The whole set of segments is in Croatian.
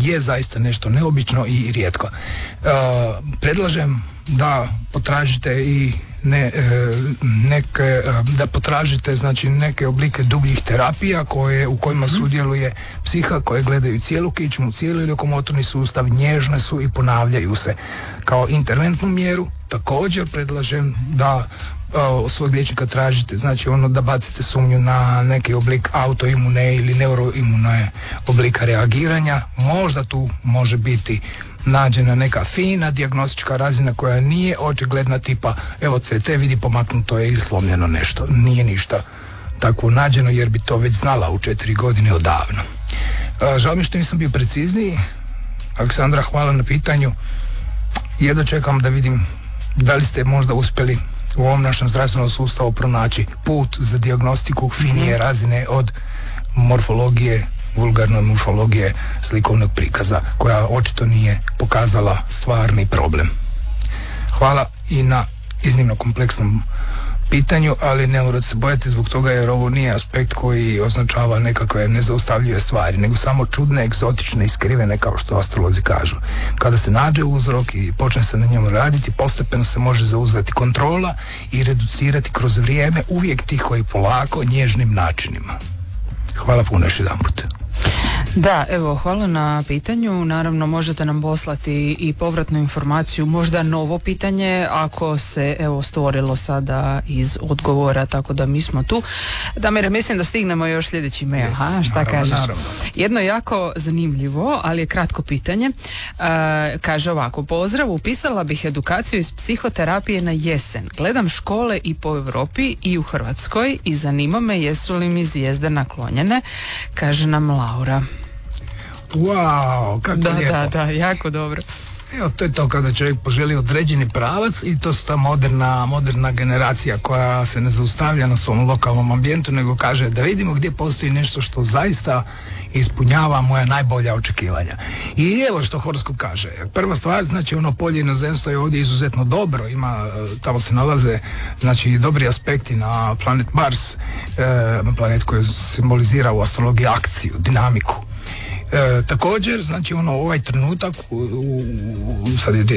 je zaista nešto neobično i rijetko. Predlažem da potražite i da potražite znači neke oblike dubljih terapija u kojima sudjeluje psiha, koje gledaju cijelu kičmu, cijeli lokomotorni sustav, nježne su i ponavljaju se. Kao interventnu mjeru također predlažem da svog liječnika tražite, znači da bacite sumnju na neki oblik autoimune ili neuroimune oblika reagiranja. Možda tu može biti nađena neka fina dijagnostička razina koja nije očigledna, tipa evo CT vidi pomaknuto je ili slomljeno nešto. Nije ništa tako nađeno jer bi to već znala u 4 godine odavno. Žao mi što nisam bio precizniji. Aleksandra, hvala na pitanju. Jedno čekam da vidim da li ste možda uspjeli u ovom našem zdravstvenom sustavu pronaći put za dijagnostiku finije razine od morfologije, vulgarne morfologije slikovnog prikaza, koja očito nije pokazala stvarni problem. Hvala i na iznimno kompleksnom pitanju, ali ne morate se bojati zbog toga jer ovo nije aspekt koji označava nekakve nezaustavljive stvari, nego samo čudne, egzotične i skrivene, kao što astrolozi kažu. Kada se nađe uzrok i počne se na njemu raditi, postepeno se može zauzeti kontrola i reducirati kroz vrijeme, uvijek tiho i polako, nježnim načinima. Hvala puno još jedanput. Da, evo, hvala na pitanju. Naravno, možete nam poslati i povratnu informaciju, možda novo pitanje, ako se, evo, stvorilo sada iz odgovora, tako da mi smo tu. Damire, mislim da stignemo još sljedeći mail. Yes, šta naravno, kažeš? naravno. Jedno jako zanimljivo, ali je kratko pitanje. Kaže ovako: pozdrav, upisala bih edukaciju iz psihoterapije na jesen. Gledam škole i po Europi i u Hrvatskoj i zanima me jesu li mi zvijezde naklonjene, kaže nam Laura. Wow, kako lijepo. Da, jako dobro. Evo, to je to kada čovjek poželi određeni pravac i to su ta moderna generacija koja se ne zaustavlja na svom lokalnom ambijentu, nego kaže da vidimo gdje postoji nešto što zaista ispunjava moja najbolja očekivanja. I evo što horoskop kaže. Prva stvar, znači polje inozemstva je ovdje izuzetno dobro, tamo se nalaze znači dobri aspekti na planet Mars, planet koji simbolizira u astrologiji akciju, dinamiku. Također, znači ovaj trenutak sad je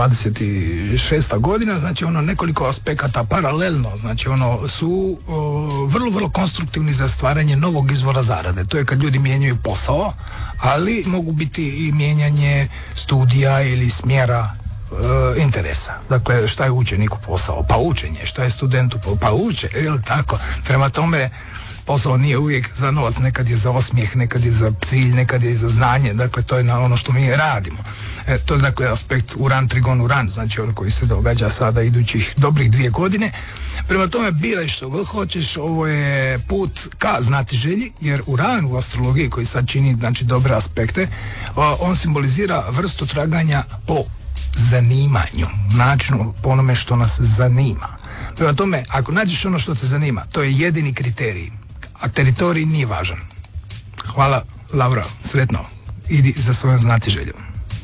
2026. godina, znači nekoliko aspekata paralelno, znači su vrlo konstruktivni za stvaranje novog izvora zarade. To je kad ljudi mijenjaju posao, ali mogu biti i mijenjanje studija ili smjera interesa. Dakle, šta je učeniku posao? Pa učenje. Šta je studentu? Pa uče, jel tako? Prema tome, posao nije uvijek za novac, nekad je za osmijeh, nekad je za cilj, nekad je za znanje, dakle to je na ono što mi radimo. To je dakle aspekt Uran, Trigon, Uran, znači ono koji se događa sada idućih dobrih 2 godine. Prema tome biraj što god hoćeš, ovo je put ka znatiželji, jer Uran u astrologiji koji sad čini znači dobre aspekte, on simbolizira vrstu traganja po zanimanju, načinu po onome što nas zanima. Prema tome, ako nađeš ono što te zanima, to je jedini kriterij, a teritorij nije važan. Hvala, Laura, sretno. Idi za svojom znatiželjom.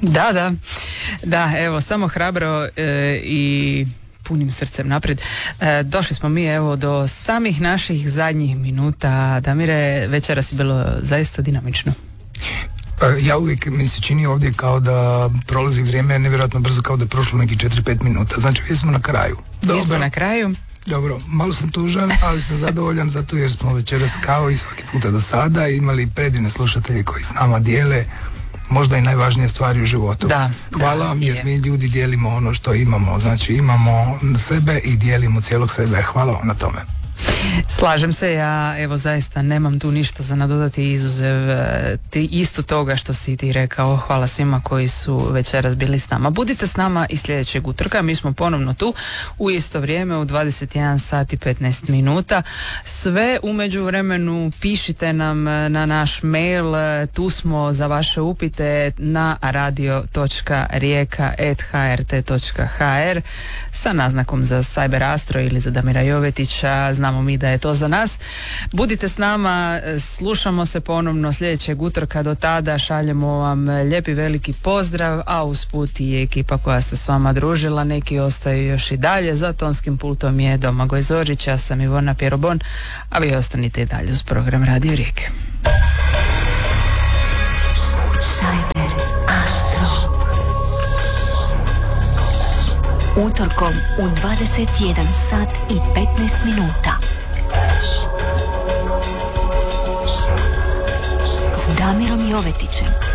Da, evo, samo hrabro i punim srcem naprijed. Došli smo mi evo do samih naših zadnjih minuta. Damire, večeras je bilo zaista dinamično. Ja uvijek mi se čini ovdje kao da prolazi vrijeme nevjerojatno brzo, kao da je prošlo nekih 4-5 minuta. Znači, mi smo na kraju. Dobro. Na kraju. Dobro, malo sam tužan, ali sam zadovoljan zato jer smo večeras kao i svaki puta do sada imali predivne slušatelje koji s nama dijele možda i najvažnije stvari u životu. Hvala vam jer mi ljudi dijelimo ono što imamo, znači imamo sebe i dijelimo cijelog sebe. Hvala vam na tome. Slažem se, ja evo zaista nemam tu ništa za nadodati izuzev isto toga što si ti rekao. Hvala svima koji su večeras bili s nama. Budite s nama i sljedećeg utorka, mi smo ponovno tu u isto vrijeme u 21 sat i 15 minuta. Sve u međuvremenu pišite nam na naš mail, tu smo za vaše upite na radio.rijeka@hrt.hr sa naznakom za Cyber Astro ili za Damira Jovetića. Znamo mi da je to za nas. Budite s nama, slušamo se ponovno sljedećeg utorka. Do tada šaljemo vam lijepi veliki pozdrav, a usput i ekipa koja se s vama družila, neki ostaju još i dalje. Za tonskim pultom je Domagoj Zorić, ja sam Ivona Pierobon, a vi ostanite i dalje uz program Radio Rijeke. Cyber Utorkom u 21 sat i 15 minuta. S Damirom Jovetićem.